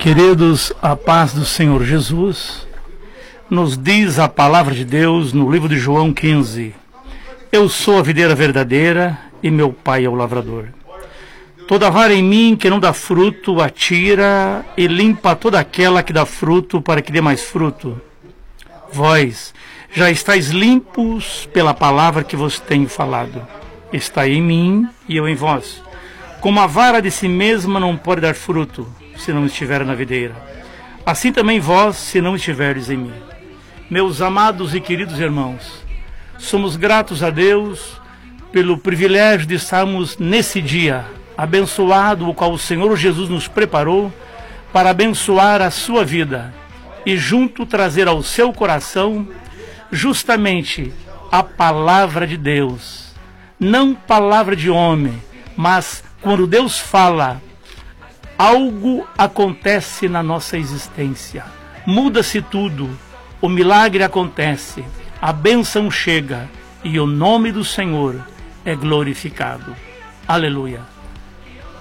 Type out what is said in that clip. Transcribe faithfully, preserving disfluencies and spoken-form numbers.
Queridos, a paz do Senhor Jesus, nos diz a palavra de Deus no livro de João quinze: Eu sou a videira verdadeira e meu pai é o lavrador. Toda vara em mim que não dá fruto, atira e limpa toda aquela que dá fruto, para que dê mais fruto. Vós já estáis limpos pela palavra que vos tenho falado. Está em mim e eu em vós. Como a vara de si mesma não pode dar fruto, se não estiver na videira, assim também vós, se não estiverdes em mim. Meus amados e queridos irmãos, somos gratos a Deus pelo privilégio de estarmos nesse dia abençoado, o qual o Senhor Jesus nos preparou para abençoar a sua vida e junto trazer ao seu coração justamente a palavra de Deus. Não palavra de homem, mas quando Deus fala, algo acontece na nossa existência. Muda-se tudo, o milagre acontece, a bênção chega e o nome do Senhor é glorificado. Aleluia.